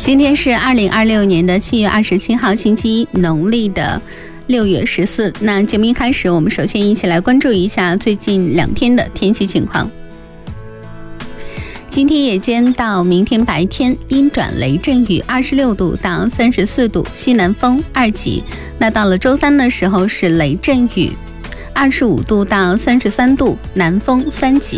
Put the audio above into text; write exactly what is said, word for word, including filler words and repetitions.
今天是二零二六年的七月二十七号，星期一，农历的六月十四。那节目一开始，我们首先一起来关注一下最近两天的天气情况。今天夜间到明天白天阴转雷阵雨，二十六度到三十四度，西南风二级。那到了周三的时候是雷阵雨，二十五度到三十三度，南风三级。